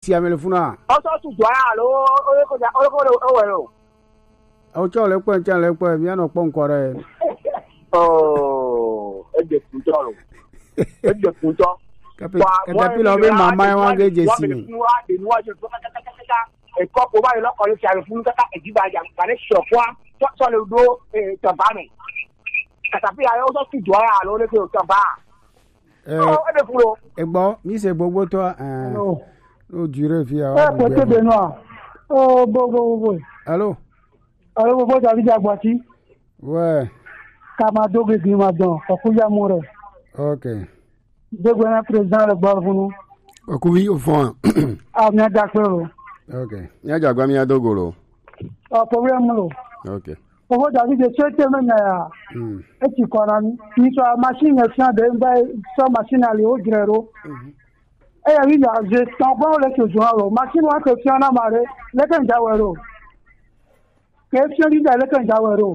si amele funa. Also to do alo o Ocho le po ncha le po mi ano po nkore. Oh, ede kunto. Ede kunto. Katapi lo be mama wa ge jesi ni. E ko ko ba lo ko le ṣe fún kaka ejiba ja kale sokwa so le do to ba mi. Katapi ayo so to do alo le to ba. Ede fulo. Egbo mi se gbogbo to no dure fi a. Ko te Benoit. Oh bo. Allô? Allô bo David Agbati. Ouais. Kamado ge Grimadon, Okuya More. OK. De gouvernement président le Balvunu. Okubi au fond. Ah, mi adakoro. OK. Nya jagwa mi adogoro. Ah, problème lo. OK. Bo David de souhaiter même et tu connais ni soit machine sans de soit machine ali au grero. Eh oui, je t'envoie le que journal. Machine wa que tu en as marre, le kan jawero. Question di le kan jawero.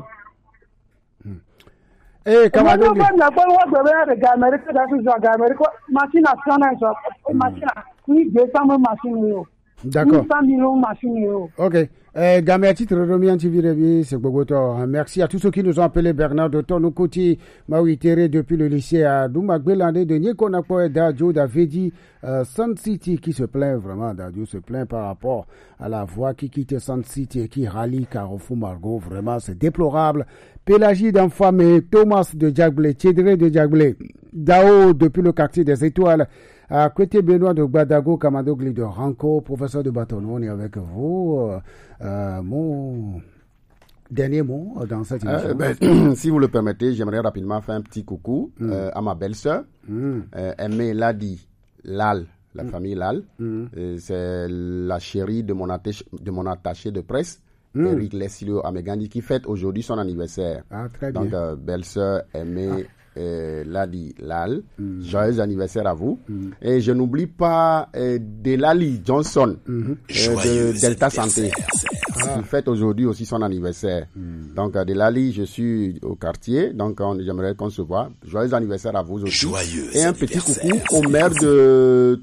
Kamado. Na kwa wa bebe ga America da fi ga America machine asana so machine ni je sama machine yo. D'accord. 100 millions machine yo. OK. Gamé à titre de Mian TV, c'est Bogoto. Merci à tous ceux qui nous ont appelé Bernard de Tonokoti, Maui Terre depuis le lycée à Doumagbelande de Niekonapo et Dadio Davidi Sun City qui se plaint vraiment. Dadio se plaint par rapport à la voie qui quitte Sun City et qui rallie Carrefour Margot. Vraiment, c'est déplorable. Pélagie d'Enfamé, Thomas de Djagblé, Thiedré de Djagblé, Dao depuis le quartier des Étoiles. À côté Benoît de Gbadago, Kamadogli de Ranco, professeur de bâton, on est avec vous. Mon dernier mot dans cette émission. Si vous le permettez, j'aimerais rapidement faire un petit coucou à ma belle-sœur, Aimé Ladi Lal, la famille Lal. C'est la chérie de mon attaché de presse, Eric Lessilio Amegandi, qui fête aujourd'hui son anniversaire. Ah, très bien. Donc, belle-sœur Aimé Ladi Lal, joyeux anniversaire à vous. Et je n'oublie pas Delali Johnson de Delta Santé, qui fête aujourd'hui aussi son anniversaire. Donc Delali, je suis au quartier, donc j'aimerais qu'on se voit. Joyeux anniversaire à vous aussi. Et un petit coucou au maire de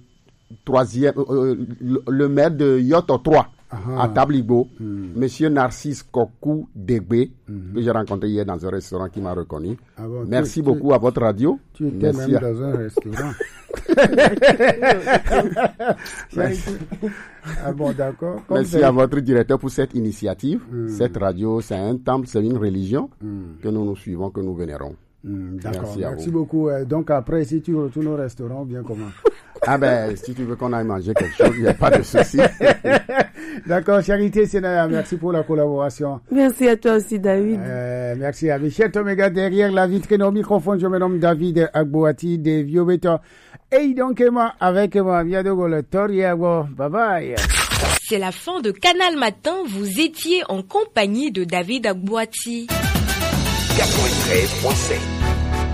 le maire de Yoto 3. À Tabligo, Monsieur Narcisse Kokou Degbe, que j'ai rencontré hier dans un restaurant qui m'a reconnu. Ah bon, merci beaucoup à votre radio. Tu étais même dans un restaurant. Ah bon, d'accord. Merci à votre directeur pour cette initiative. Cette radio, c'est un temple, c'est une religion que nous suivons, que nous vénérons. D'accord, merci beaucoup. Donc après, si tu retournes au restaurant, bien comment? Ah ben, si tu veux qu'on aille manger quelque chose, il n'y a pas de souci. D'accord, Charité Sénaya, merci pour la collaboration. Merci à toi aussi, David. Merci à Michel Toméga derrière la vitrine au microphone. Je me nomme David Agbouati de Viobeta. Et donc, avec moi, Miadogo le Toriago. Bye bye. C'est la fin de Canal Matin. Vous étiez en compagnie de David Agbouati. 93.7